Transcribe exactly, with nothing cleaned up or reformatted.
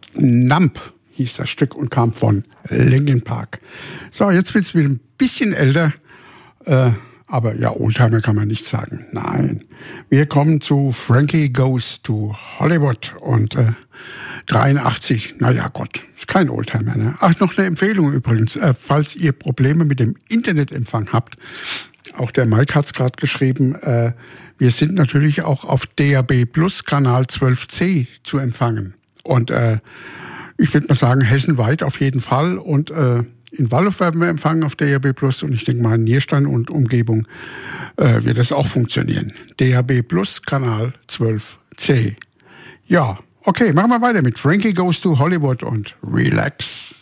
Numb hieß das Stück und kam von Linkin Park. So, jetzt wird's wieder ein bisschen älter, äh, aber ja, Oldtimer kann man nicht sagen. Nein, wir kommen zu Frankie Goes to Hollywood und äh, dreiundachtzig, naja Gott, ist kein Oldtimer. Ne? Ach, noch eine Empfehlung übrigens, äh, falls ihr Probleme mit dem Internetempfang habt, auch der Mike hat's gerade geschrieben, äh, wir sind natürlich auch auf D A B Plus Kanal zwölf C zu empfangen. Und äh, ich würde mal sagen, hessenweit auf jeden Fall. Und äh, in Wallow werden wir empfangen auf D A B Plus. Und ich denke mal, in Nierstein und Umgebung äh, wird das auch funktionieren. D A B Plus Kanal zwölf C. Ja, okay, machen wir weiter mit Frankie Goes to Hollywood und Relax.